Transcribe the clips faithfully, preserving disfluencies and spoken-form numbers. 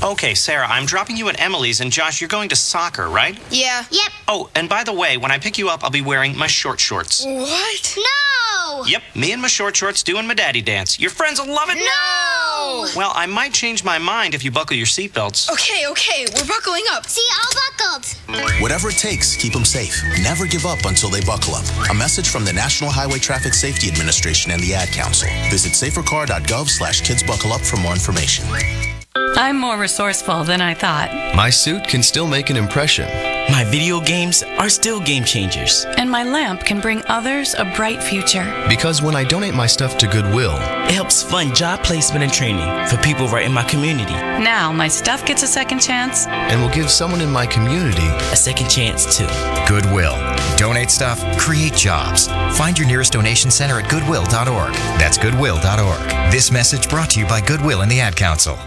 Okay, Sarah, I'm dropping you at Emily's, and Josh, you're going to soccer, right? Yeah. Yep. Oh, and by the way, when I pick you up, I'll be wearing my short shorts. What? No! Yep, me and my short shorts doing my daddy dance. Your friends will love it. No! Well, I might change my mind if you buckle your seatbelts. Okay, okay, we're buckling up. See, all buckled. Whatever it takes, keep them safe. Never give up until they buckle up. A message from the National Highway Traffic Safety Administration and the Ad Council. Visit safercar.gov slash kids buckle up for more information. I'm more resourceful than I thought. My suit can still make an impression. My video games are still game changers. And my lamp can bring others a bright future. Because when I donate my stuff to Goodwill, it helps fund job placement and training for people right in my community. Now my stuff gets a second chance. And will give someone in my community a second chance too. Goodwill. Donate stuff, create jobs. Find your nearest donation center at goodwill dot org. That's goodwill dot org. This message brought to you by Goodwill and the Ad Council.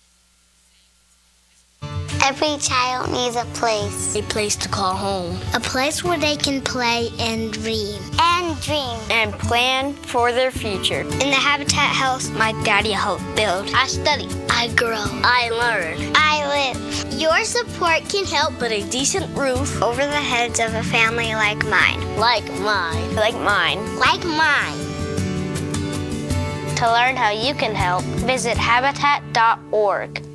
Every child needs a place. A place to call home. A place where they can play and dream. And dream. And plan for their future. In the Habitat house, my daddy helped build. I study. I grow. I learn. I live. Your support can help put a decent roof over the heads of a family like mine. Like mine. Like mine. Like mine. To learn how you can help, visit habitat dot org.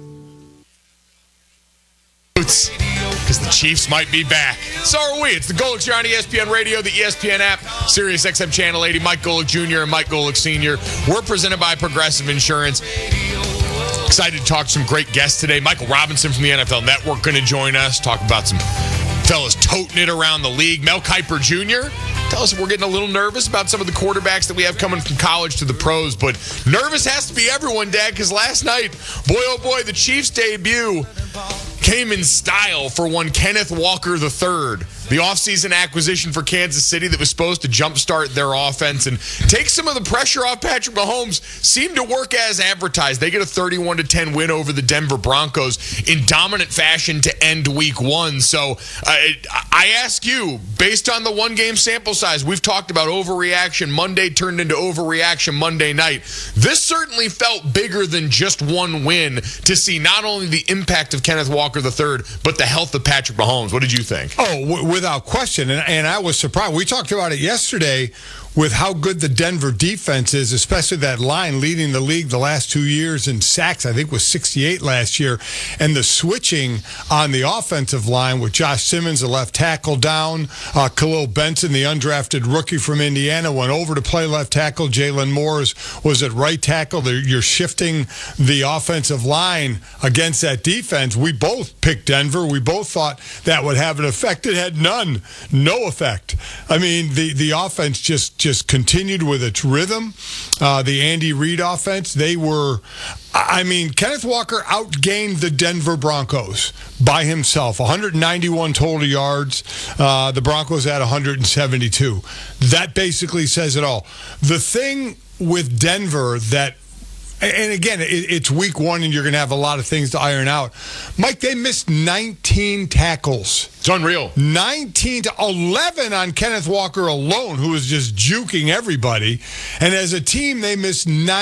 Because the Chiefs might be back. So are we. It's the Golic Show on E S P N Radio, the E S P N app, Sirius X M Channel eighty, Mike Golic Junior and Mike Golic Senior We're presented by Progressive Insurance. Excited to talk to some great guests today. Michael Robinson from the N F L Network going to join us, talk about some fellas toting it around the league. Mel Kiper Junior Tell us if we're getting a little nervous about some of the quarterbacks that we have coming from college to the pros. But nervous has to be everyone, Dad, because last night, boy, oh boy, the Chiefs' debut came in style for one Kenneth Walker the third, the offseason acquisition for Kansas City that was supposed to jumpstart their offense and take some of the pressure off Patrick Mahomes. Seemed to work as advertised. They get a thirty-one to ten win over the Denver Broncos in dominant fashion to end week one. So uh, I ask you, based on the one-game sample size, we've talked about overreaction Monday turned into overreaction Monday night. This certainly felt bigger than just one win to see not only the impact of Kenneth Walker the third, but the health of Patrick Mahomes. What did you think? Oh, w- without question. And, and I was surprised. We talked about it yesterday with how good the Denver defense is, especially that line leading the league the last two years in sacks. I think was sixty-eight last year. And the switching on the offensive line with Josh Simmons, the left tackle, down. Uh, Khalil Benson, the undrafted rookie from Indiana, went over to play left tackle. Jalen Moores was at right tackle. They're, you're shifting the offensive line against that defense. We both picked Denver. We both thought that would have an effect. It had none. No effect. I mean, the, the offense just just continued with its rhythm. Uh, the Andy Reid offense, they were, I mean, Kenneth Walker outgained the Denver Broncos by himself. one hundred ninety-one total yards. Uh, the Broncos had one hundred seventy-two. That basically says it all. The thing with Denver that, and again, it's week one and you're going to have a lot of things to iron out. Mike, they missed nineteen tackles. It's unreal. nineteen to eleven on Kenneth Walker alone, who was just juking everybody. And as a team, they missed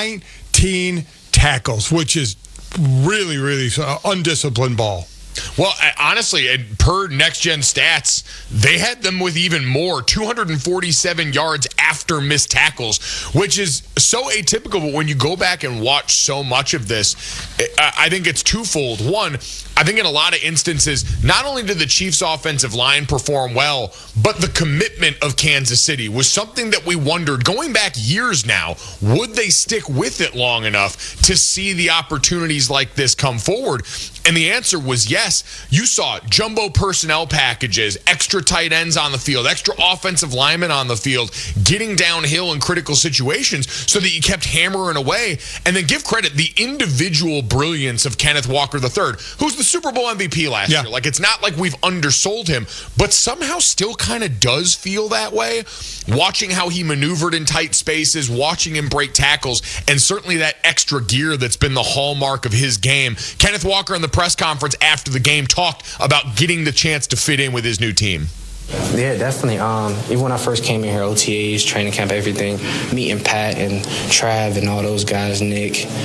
nineteen tackles, which is really, really undisciplined ball. Well, honestly, per Next Gen Stats, they had them with even more, two hundred forty-seven yards after missed tackles, which is so atypical. But when you go back and watch so much of this, I think it's twofold. One, I think in a lot of instances, not only did the Chiefs' offensive line perform well, but the commitment of Kansas City was something that we wondered, going back years now, would they stick with it long enough to see the opportunities like this come forward? And the answer was yes. You saw jumbo personnel packages, extra tight ends on the field, extra offensive linemen on the field, getting downhill in critical situations so that you kept hammering away. And then give credit, the individual brilliance of Kenneth Walker the third, who's the Super Bowl M V P last yeah. year. Like, it's not like we've undersold him, but somehow still kind of does feel that way. Watching how he maneuvered in tight spaces, watching him break tackles, and certainly that extra gear that's been the hallmark of his game. Kenneth Walker in the press conference after the game talked about getting the chance to fit in with his new team. Yeah, definitely. Um, even when I first came in here, O T As, training camp, everything, meeting Pat and Trav and all those guys, Nick,